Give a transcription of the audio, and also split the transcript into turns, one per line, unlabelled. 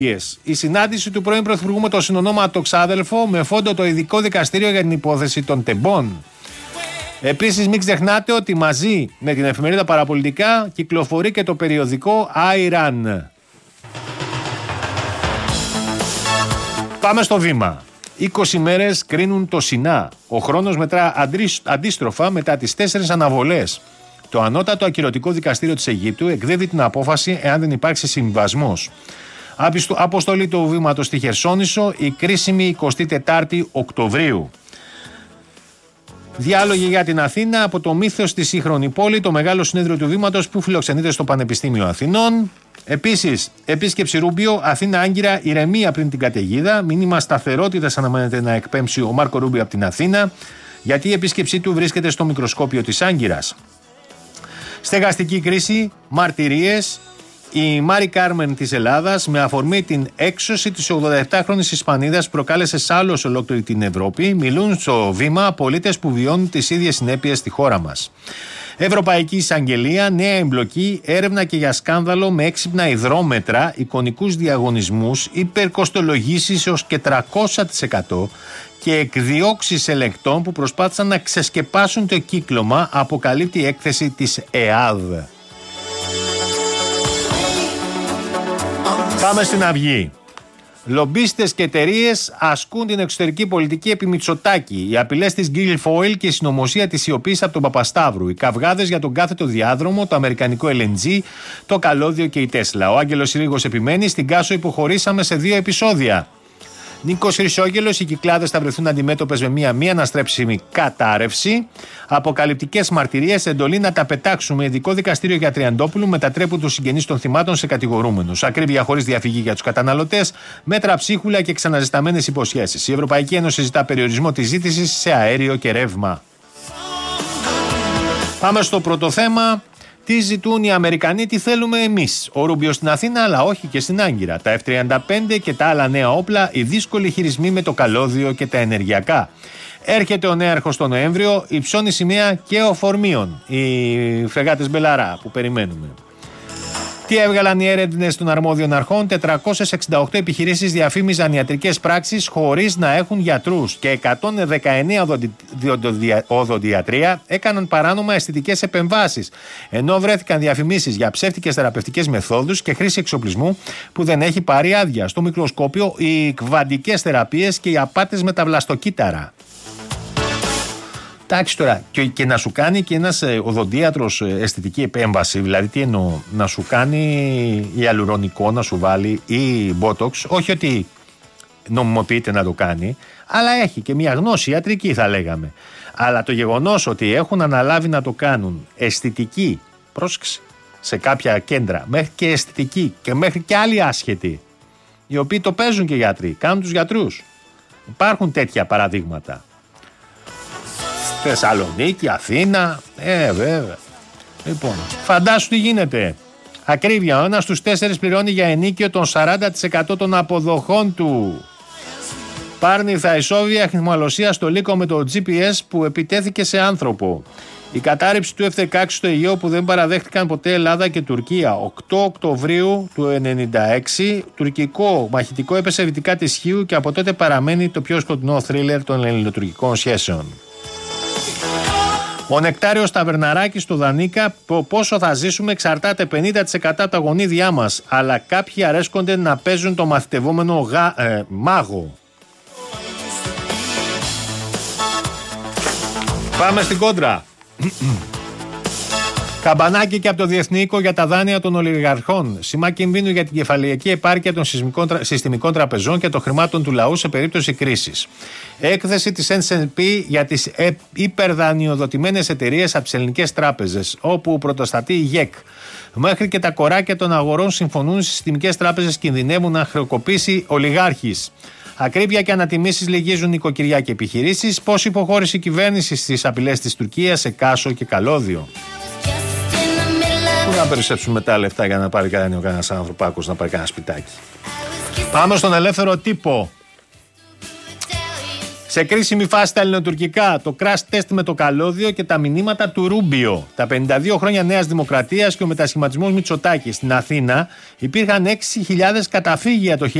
Η συνάντηση του πρώην Πρωθυπουργού με τον συνονόματο ξάδελφο με φόντο το ειδικό δικαστήριο για την υπόθεση των τεμπών. Επίσης, μην ξεχνάτε ότι μαζί με την εφημερίδα Παραπολιτικά κυκλοφορεί και το περιοδικό Iran. Πάμε στο βήμα. 20 μέρες κρίνουν το Σινά. Ο χρόνος μετρά αντίστροφα μετά τις 4 αναβολές. Το ανώτατο ακυρωτικό δικαστήριο της Αιγύπτου εκδίδει την απόφαση εάν δεν υπάρξει συμβιβασμός. Αποστολή του βήματος στη Χερσόνησο η κρίσιμη 24η Οκτωβρίου. Διάλογοι για την Αθήνα από το μύθος στη σύγχρονη πόλη, το μεγάλο συνέδριο του βήματος που φιλοξενείται στο Πανεπιστήμιο Αθηνών. Επίσης, επίσκεψη Ρούμπιο, Αθήνα Άγκυρα, ηρεμία πριν την καταιγίδα. Μήνυμα σταθερότητας αναμένεται να εκπέμψει ο Μάρκο Ρούμπιο από την Αθήνα, γιατί η επίσκεψή του βρίσκεται στο μικροσκόπιο της Άγκυρας. Στεγαστική κρίση, μαρτυρίες. Η Μάρι Κάρμεν της Ελλάδας, με αφορμή την έξωση της 87χρονης Ισπανίδας που προκάλεσε σάλος ολόκληρη την Ευρώπη, μιλούν στο βήμα πολίτες που βιώνουν τις ίδιες συνέπειες στη χώρα μας. Ευρωπαϊκή Εισαγγελία, νέα εμπλοκή, έρευνα και για σκάνδαλο με έξυπνα υδρόμετρα, εικονικούς διαγωνισμούς, υπερκοστολογήσεις έως και 300% και εκδιώξεις ελεγκτών που προσπάθησαν να ξεσκεπάσουν το κύκλωμα, αποκαλύπτει η έκθεση της ΕΑΔ. Πάμε στην Αυγή. Λομπίστες και εταιρείες ασκούν την εξωτερική πολιτική επί Μητσοτάκη. Οι απειλές της Guilfoyle και η συνωμοσία της σιωπής από τον Παπασταύρου. Οι καυγάδες για τον κάθετο διάδρομο, το αμερικανικό LNG, το καλώδιο και η Τέσλα. Ο Άγγελος Ρήγος επιμένει, στην Κάσο υποχωρήσαμε σε 2 επεισόδια. Νίκος Χρυσόγελος, οι Κυκλάδες θα βρεθούν αντιμέτωπες με μία μη αναστρέψιμη κατάρρευση. Αποκαλυπτικές μαρτυρίες, εντολή να τα πετάξουμε. Ειδικό δικαστήριο για Τριαντόπουλου μετατρέπουν τους συγγενείς των θυμάτων σε κατηγορούμενους. Ακρίβεια χωρίς διαφυγή για τους καταναλωτές, μέτρα ψίχουλα και ξαναζεσταμένες υποσχέσεις. Η Ευρωπαϊκή Ένωση ζητά περιορισμό της ζήτησης σε αέριο και ρεύμα. Πάμε στο πρώτο θέμα. Τι ζητούν οι Αμερικανοί, τι θέλουμε εμείς. Ο Ρούμπιο στην Αθήνα, αλλά όχι και στην Άγκυρα. Τα F-35 και τα άλλα νέα όπλα, οι δύσκολοι χειρισμοί με το καλώδιο και τα ενεργειακά. Έρχεται ο νέαρχος το Νοέμβριο, υψώνει σημαία και οφορμίων. Οι φρεγάτες Μπελαρά που περιμένουμε. Τι έβγαλαν οι έρευνες των αρμόδιων αρχών, 468 επιχειρήσεις διαφήμιζαν ιατρικές πράξεις χωρίς να έχουν γιατρούς και 119 οδοντιατρία έκαναν παράνομα αισθητικές επεμβάσεις, ενώ βρέθηκαν διαφημίσεις για ψεύτικες θεραπευτικές μεθόδους και χρήση εξοπλισμού που δεν έχει πάρει άδεια. Στο μικροσκόπιο οι κβαντικές θεραπείες και οι απάτες με τα βλαστοκύτταρα. Εντάξει τώρα, και να σου κάνει και ένας οδοντίατρος αισθητική επέμβαση, δηλαδή τι εννοώ, να σου κάνει ιαλουρονικό, να σου βάλει ή μπότοξ, όχι ότι νομιμοποιείται να το κάνει, αλλά έχει και μια γνώση ιατρική θα λέγαμε. Αλλά το γεγονός ότι έχουν αναλάβει να το κάνουν αισθητική, πρόσεξε, σε κάποια κέντρα, μέχρι και αισθητική και μέχρι και άλλοι άσχετοι, οι οποίοι το παίζουν και γιατροί, κάνουν τους γιατρούς. Υπάρχουν τέτοια παραδείγματα. Θεσσαλονίκη, Αθήνα, βέβαια. Λοιπόν, φαντάσου τι γίνεται. Ακρίβεια, ο ένας στους 4 πληρώνει για ενίκιο των 40% των αποδοχών του. Πάρνηθα ισόβια αιχμαλωσία στο Λύκο με το GPS που επιτέθηκε σε άνθρωπο. Η κατάρριψη του F-16 στο Αιγαίο που δεν παραδέχτηκαν ποτέ Ελλάδα και Τουρκία. 8 Οκτωβρίου του 1996, τουρκικό μαχητικό έπεσε δυτικά της Χίου και από τότε παραμένει το πιο σκοτεινό θρίλερ των ελληνοτουρκικών σχέσεων. Ο Νεκτάριος Ταβερναράκης στο Δανίκα, πόσο θα ζήσουμε εξαρτάται 50% από τα γονίδια μας, αλλά κάποιοι αρέσκονται να παίζουν το μαθητευόμενο μάγο. Πάμε στην κόντρα. Καμπανάκι και από το Διεθνή Οίκο για τα δάνεια των ολιγαρχών. Σημά κινδύνου για την κεφαλαιακή επάρκεια των συστημικών τραπεζών και των χρημάτων του λαού σε περίπτωση κρίσης. Έκθεση της S&P για τις υπερδανειοδοτημένες εταιρείες από τις ελληνικές τράπεζες, όπου πρωτοστατεί η ΓΕΚ. Μέχρι και τα κοράκια των αγορών συμφωνούν, οι συστημικές τράπεζες κινδυνεύουν να χρεοκοπήσει ολιγάρχης. Ακρίβεια και ανατιμήσεις λυγίζουν νοικοκυριά και επιχειρήσεις. Πώς υποχώρησε η κυβέρνηση στις απειλές της Τουρκίας σε Κάσο και Καλώδιο. Πού να περισσέψουμε τα λεφτά για να πάρει κανένας ανθρωπάκος να πάρει κανένα σπιτάκι. Πάμε στον ελεύθερο τύπο. Σε κρίσιμη φάση τα ελληνοτουρκικά, το crash test με το καλώδιο και τα μηνύματα του Ρούμπιο. Τα 52 χρόνια Νέας Δημοκρατίας και ο μετασχηματισμός Μητσοτάκη στην Αθήνα υπήρχαν 6.000 καταφύγια το